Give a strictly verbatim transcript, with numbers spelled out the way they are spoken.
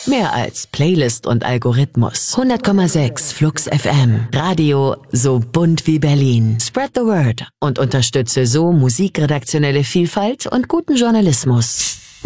Mehr als Playlist und Algorithmus. hundert Komma sechs Flux F M. Radio so bunt wie Berlin. Spread the word und unterstütze so musikredaktionelle Vielfalt und guten Journalismus.